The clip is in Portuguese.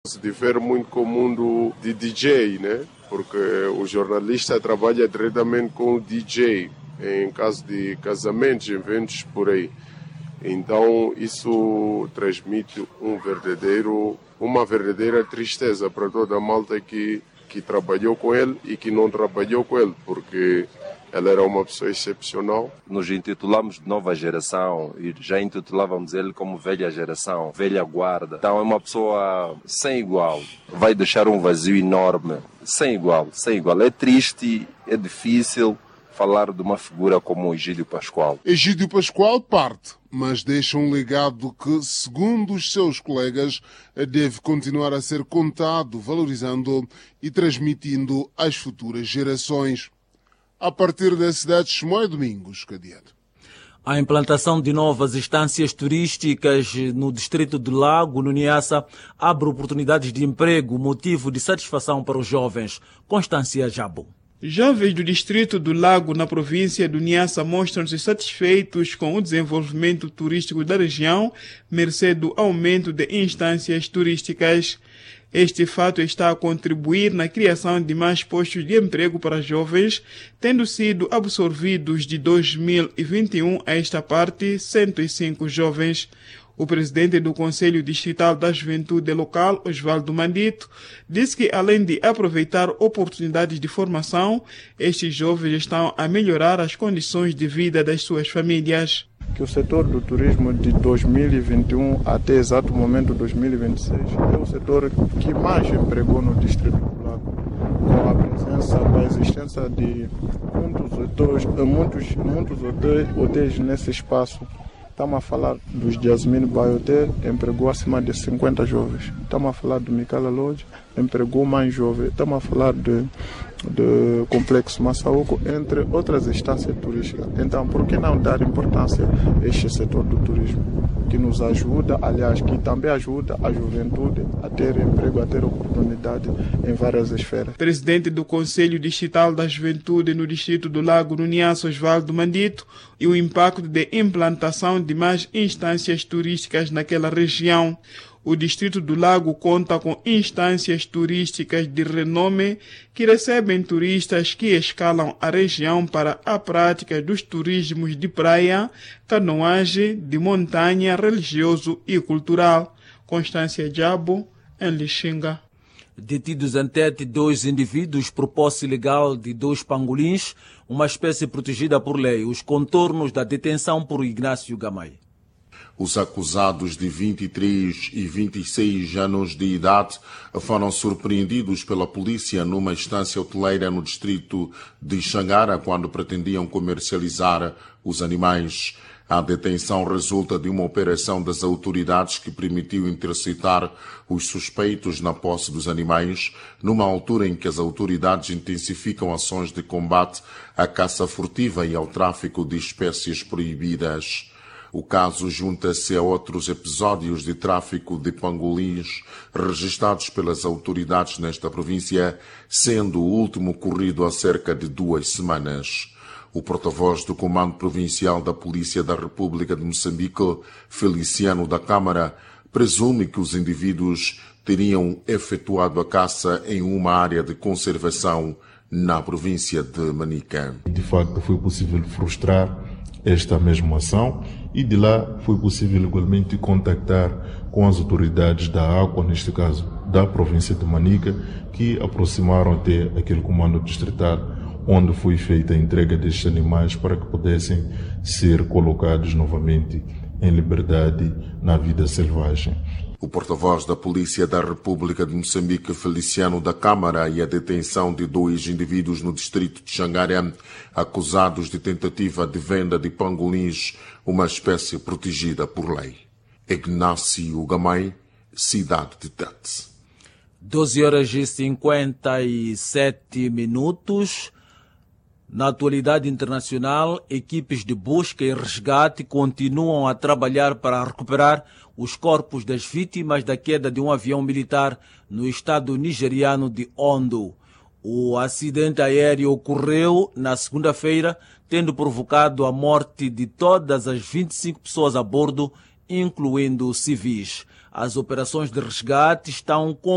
Se difere muito com o mundo de DJ, né? Porque o jornalista trabalha diretamente com o DJ, em caso de casamentos, eventos por aí. Então isso transmite uma verdadeira tristeza para toda a malta que trabalhou com ele e que não trabalhou com ele, porque ele era uma pessoa excepcional. Nos intitulamos de nova geração e já intitulávamos ele como velha geração, velha guarda. Então é uma pessoa sem igual, vai deixar um vazio enorme, sem igual. É triste, é difícil falar de uma figura como o Egídio Pascoal. Egídio Pascoal parte, mas deixa um legado que, segundo os seus colegas, deve continuar a ser contado, valorizando e transmitindo às futuras gerações. A partir da cidade de Chimoio, Domingos Cadeado. A implantação de novas estâncias turísticas no distrito do Lago, no Niassa, abre oportunidades de emprego, motivo de satisfação para os jovens. Constância Jabo. Jovens do distrito do Lago, na província do Niassa, mostram-se satisfeitos com o desenvolvimento turístico da região, mercê do aumento de instâncias turísticas. Este fato está a contribuir na criação de mais postos de emprego para jovens, tendo sido absorvidos de 2021 a esta parte 105 jovens. O presidente do Conselho Distrital da Juventude Local, Osvaldo Mandito, disse que, além de aproveitar oportunidades de formação, estes jovens estão a melhorar as condições de vida das suas famílias. Que o setor do turismo de 2021 até exato momento 2026 é o setor que mais empregou no Distrito do Lago, com a existência de muitos hotéis nesse espaço. Estamos a falar dos Jasmine Bay Hotel, empregou acima de 50 jovens. Estamos a falar do Micala Lodge, empregou mais jovens. Estamos a falar do Complexo Massaoco, entre outras instâncias turísticas. Então, por que não dar importância a este setor do turismo, que nos ajuda, aliás, que também ajuda a juventude a ter emprego, a ter oportunidade em várias esferas. Presidente do Conselho Distrital da Juventude no Distrito do Lago, no Niassa, Osvaldo Mandito, e o impacto de implantação de mais instâncias turísticas naquela região. O Distrito do Lago conta com instâncias turísticas de renome que recebem turistas que escalam a região para a prática dos turismos de praia, canoagem, de montanha, religioso e cultural. Constância Jabo, em Lixinga. Detidos em Tete 2 indivíduos por posse ilegal de 2 pangolins, uma espécie protegida por lei. Os contornos da detenção por Ignácio Gamay. Os acusados de 23 e 26 anos de idade foram surpreendidos pela polícia numa estância hoteleira no distrito de Xangara quando pretendiam comercializar os animais. A detenção resulta de uma operação das autoridades que permitiu interceptar os suspeitos na posse dos animais, numa altura em que as autoridades intensificam ações de combate à caça furtiva e ao tráfico de espécies proibidas. O caso junta-se a outros episódios de tráfico de pangolins registrados pelas autoridades nesta província, sendo o último ocorrido há cerca de 2 semanas. O porta-voz do Comando Provincial da Polícia da República de Moçambique, Feliciano da Câmara, presume que os indivíduos teriam efetuado a caça em uma área de conservação na província de Manica. De facto, foi possível frustrar esta mesma ação e de lá foi possível igualmente contactar com as autoridades da água, neste caso da província de Manica, que aproximaram até aquele comando distrital onde foi feita a entrega destes animais para que pudessem ser colocados novamente em liberdade na vida selvagem. O porta-voz da Polícia da República de Moçambique, Feliciano da Câmara, e a detenção de 2 indivíduos no distrito de Xangara, acusados de tentativa de venda de pangolins, uma espécie protegida por lei. Ignácio Gamay, cidade de Tete. 12h57. Na atualidade internacional, equipes de busca e resgate continuam a trabalhar para recuperar os corpos das vítimas da queda de um avião militar no estado nigeriano de Ondo. O acidente aéreo ocorreu na segunda-feira, tendo provocado a morte de todas as 25 pessoas a bordo, incluindo civis. As operações de resgate estão